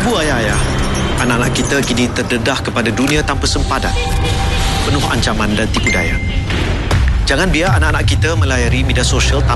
Ibu-ibu, ayah-ayah, anak-anak kita kini terdedah kepada dunia tanpa sempadan, penuh ancaman dan tipu daya. Jangan biar anak-anak kita melayari media sosial tanpa